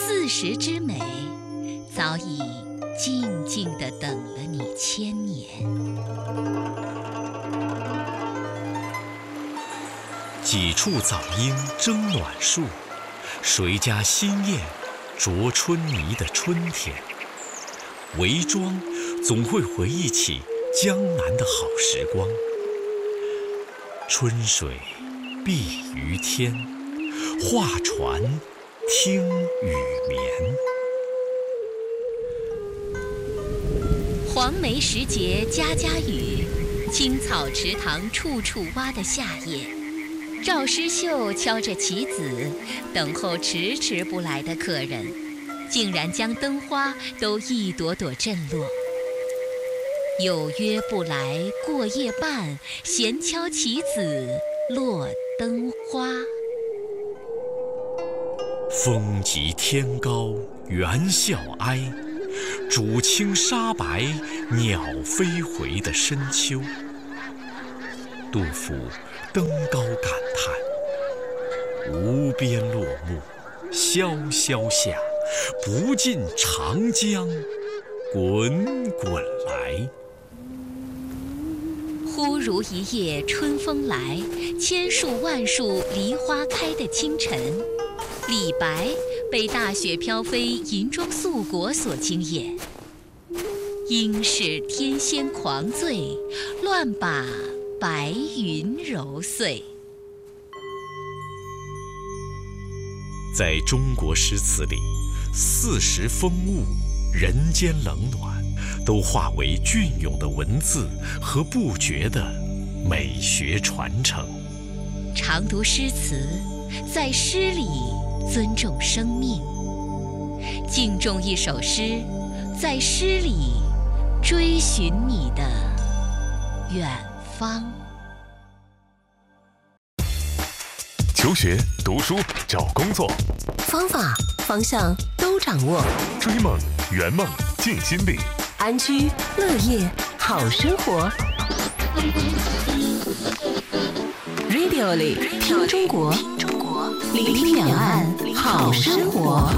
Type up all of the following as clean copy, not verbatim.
40之美，早已静静地等了你1000年。 几处早莺争暖树，谁家新燕啄春泥的春天。韦庄总会回忆起江南的好时光。春水碧于天，画船听雨眠。 黄梅时节家家雨，青草池塘处处蛙的夏夜，赵诗绣敲着棋子，等候迟迟不来的客人，竟然将灯花都一朵朵震落。有约不来过夜半，闲敲棋子落灯花。 风急天高猿啸哀，渚清沙白鸟飞回的深秋。杜甫登高感叹：无边落木萧萧下，不尽长江滚滚来。 忽如一夜春风来，千树万树梨花开的清晨，李白被大雪飘飞银装素裹所惊艳。应是天仙狂醉，乱把白云揉碎。 在中国诗词里，40风物、人间冷暖，都化为隽永的文字和不绝的美学传承。 常读诗词，在诗里尊重生命；敬重一首诗，在诗里追寻你的远方。 求学、读书、找工作， 方法、方向都掌握。 追梦、圆梦、尽心力， 安居乐业好生活。Radio 里听中国，聆听两岸好生活。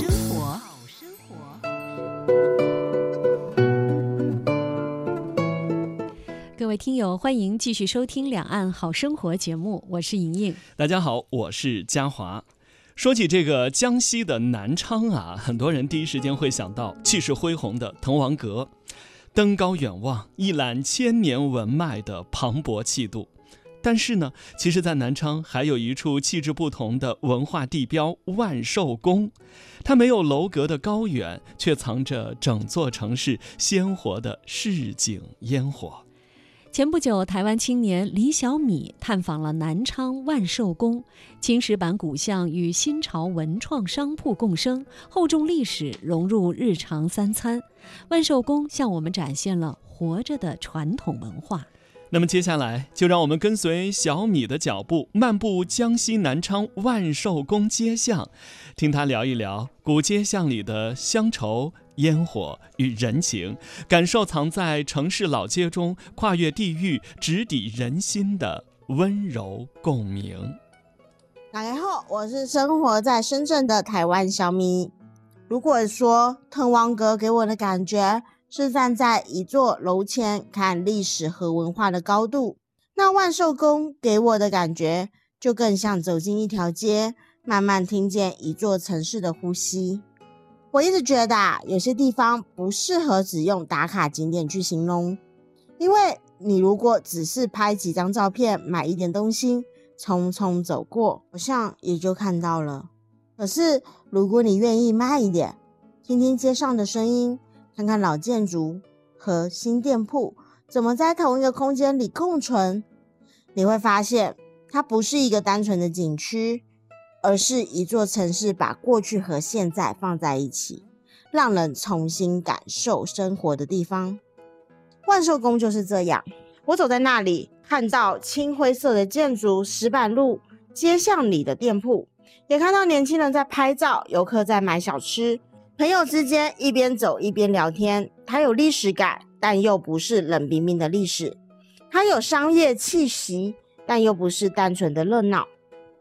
各位听友，欢迎继续收听《两岸好生活》节目，我是莹莹。 大家好，我是嘉华。说起这个江西的南昌啊，很多人第一时间会想到气势恢宏的滕王阁，登高远望，一览千年文脉的磅礴气度。但是呢，其实在南昌还有一处气质不同的文化地标万寿宫，它没有楼阁的高远，却藏着整座城市鲜活的市井烟火。 前不久，台湾青年李小米探访了南昌万寿宫，青石板古巷与新潮文创商铺共生，厚重历史融入日常三餐。万寿宫向我们展现了活着的传统文化。 那么接下来就让我们跟随小米的脚步，漫步江西南昌万寿宫街巷，听他聊一聊古街巷里的乡愁、烟火与人情，感受藏在城市老街中跨越地域、直抵人心的温柔共鸣。 大家好，我是生活在深圳的台湾小米。如果说滕王阁给我的感觉是站在一座楼前看历史和文化的高度，那万寿宫给我的感觉就更像走进一条街，慢慢听见一座城市的呼吸。我一直觉得有些地方不适合只用打卡景点去形容，因为你如果只是拍几张照片，买一点东西，匆匆走过，好像也就看到了。可是如果你愿意慢一点，听听街上的声音，看看老建筑和新店铺怎么在同一个空间里共存，你会发现它不是一个单纯的景区，而是一座城市把过去和现在放在一起，让人重新感受生活的地方。万寿宫就是这样，我走在那里，看到青灰色的建筑、石板路、街巷里的店铺，也看到年轻人在拍照，游客在买小吃，朋友之间一边走一边聊天。它有历史感，但又不是冷冰冰的历史；它有商业气息，但又不是单纯的热闹。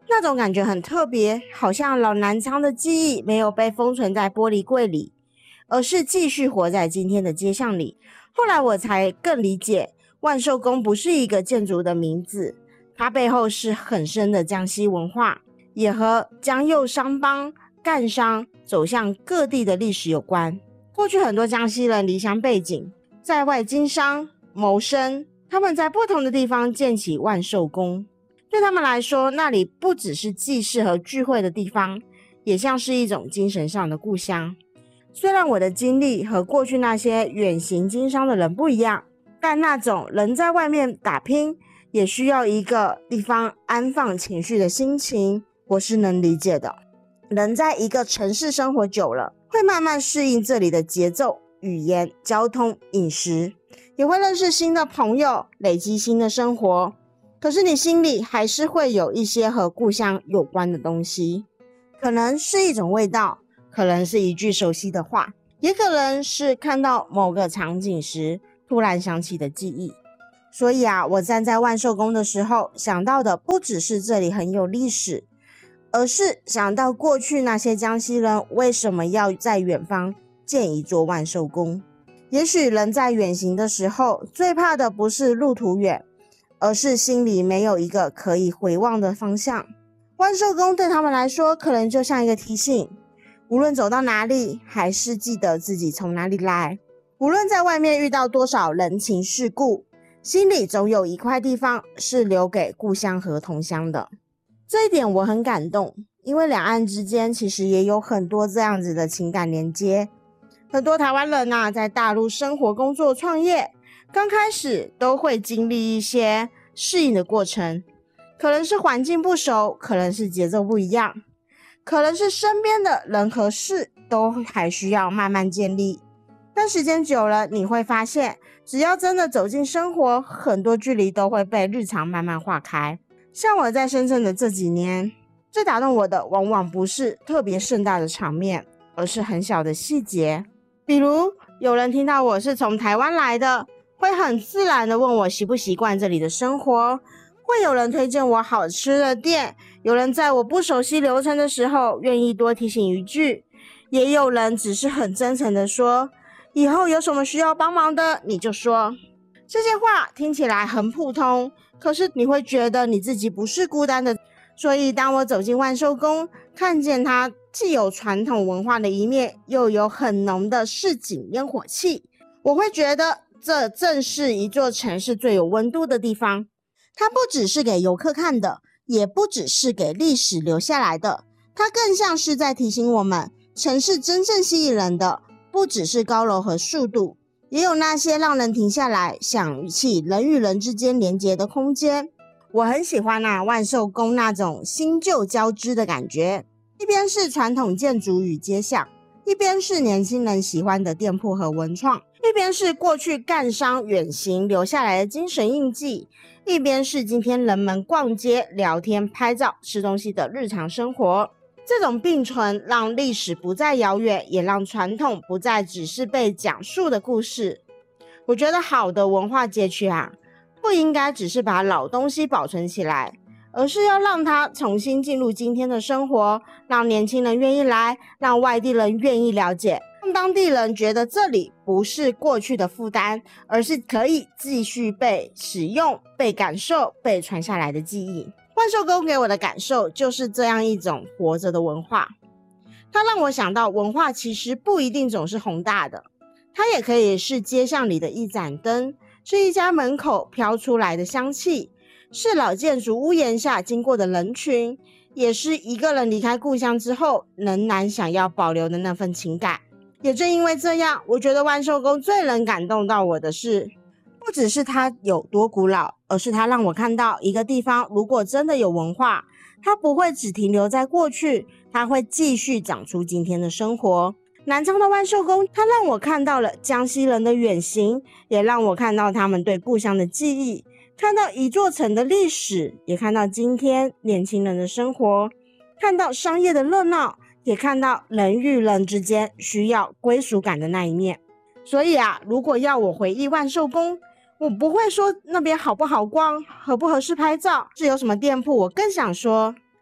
那种感觉很特别，好像老南昌的记忆没有被封存在玻璃柜里，而是继续活在今天的街巷里。后来我才更理解，万寿宫不是一个建筑的名字，它背后是很深的江西文化，也和江右商帮、赣商走向各地的历史有关。过去很多江西人离乡背井，在外经商谋生，他们在不同的地方建起万寿宫。对他们来说，那里不只是祭祀和聚会的地方，也像是一种精神上的故乡。虽然我的经历和过去那些远行经商的人不一样，但那种人在外面打拼，也需要一个地方安放情绪的心情，我是能理解的。人在一个城市生活久了，会慢慢适应这里的节奏、语言、交通、饮食，也会认识新的朋友，累积新的生活。可是你心里还是会有一些和故乡有关的东西，可能是一种味道，可能是一句熟悉的话，也可能是看到某个场景时突然想起的记忆。所以我站在万寿宫的时候，想到的不只是这里很有历史，而是想到过去那些江西人为什么要在远方建一座万寿宫。也许人在远行的时候，最怕的不是路途远，而是心里没有一个可以回望的方向。万寿宫对他们来说，可能就像一个提醒，无论走到哪里，还是记得自己从哪里来。无论在外面遇到多少人情世故，心里总有一块地方是留给故乡和同乡的。这一点我很感动，因为两岸之间其实也有很多这样子的情感连接。很多台湾人在大陆生活、工作、创业，刚开始都会经历一些适应的过程，可能是环境不熟，可能是节奏不一样，可能是身边的人和事都还需要慢慢建立。但时间久了，你会发现，只要真的走进生活，很多距离都会被日常慢慢化开。像我在深圳的这几年，最打动我的往往不是特别盛大的场面，而是很小的细节。比如有人听到我是从台湾来的，会很自然的问我习不习惯这里的生活，会有人推荐我好吃的店，有人在我不熟悉流程的时候愿意多提醒一句，也有人只是很真诚的说，以后有什么需要帮忙的你就说。这些话听起来很普通，可是你会觉得你自己不是孤单的。所以当我走进万寿宫，看见它既有传统文化的一面，又有很浓的市井烟火气，我会觉得这正是一座城市最有温度的地方。它不只是给游客看的，也不只是给历史留下来的，它更像是在提醒我们，城市真正吸引人的不只是高楼和速度，也有那些让人停下来想起人与人之间连结的空间。我很喜欢万寿宫那种新旧交织的感觉，一边是传统建筑与街巷，一边是年轻人喜欢的店铺和文创，一边是过去赣商远行留下来的精神印记，一边是今天人们逛街、聊天、拍照、吃东西的日常生活。这种并存让历史不再遥远，也让传统不再只是被讲述的故事。我觉得好的文化街区不应该只是把老东西保存起来，而是要让它重新进入今天的生活，让年轻人愿意来，让外地人愿意了解，让当地人觉得这里不是过去的负担，而是可以继续被使用、被感受、被传下来的记忆。万寿宫给我的感受就是这样一种活着的文化，它让我想到文化其实不一定总是宏大的，它也可以是街巷里的一盏灯，是一家门口飘出来的香气，是老建筑屋檐下经过的人群，也是一个人离开故乡之后仍然想要保留的那份情感。也正因为这样，我觉得万寿宫最能感动到我的是，不只是它有多古老，而是它让我看到一个地方如果真的有文化，它不会只停留在过去，它会继续长出今天的生活。南昌的万寿宫，它让我看到了江西人的远行，也让我看到他们对故乡的记忆，看到一座城的历史，也看到今天年轻人的生活，看到商业的热闹，也看到人与人之间需要归属感的那一面。所以如果要我回忆万寿宫，我不会说那边好不好逛，合不合适拍照，是有什么店铺，我更想说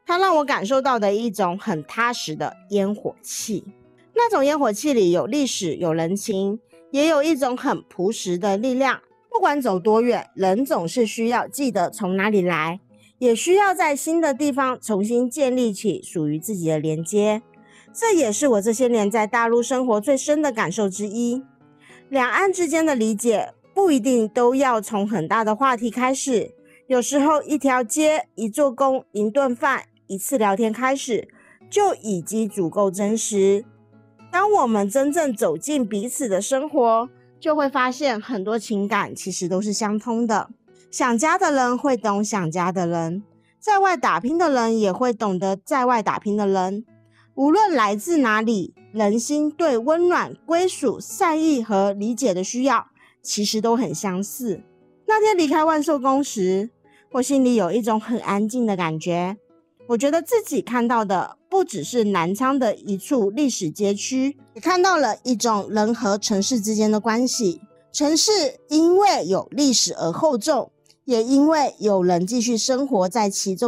它让我感受到的一种很踏实的烟火气。那种烟火气里有历史，有人情，也有一种很朴实的力量。不管走多远，人总是需要记得从哪里来，也需要在新的地方重新建立起属于自己的连接。这也是我这些年在大陆生活最深的感受之一。两岸之间的理解不一定都要从很大的话题开始，有时候一条街、一做工、一顿饭、一次聊天开始，就已经足够真实。当我们真正走进彼此的生活，就会发现很多情感其实都是相通的。想家的人会懂想家的人，在外打拼的人也会懂得在外打拼的人。无论来自哪里，人心对温暖、归属、善意和理解的需要其实都很相似。那天离开万寿宫时，我心里有一种很安静的感觉。我觉得自己看到的不只是南昌的一处历史街区，也看到了一种人和城市之间的关系。城市因为有历史而厚重，也因为有人继续生活在其中。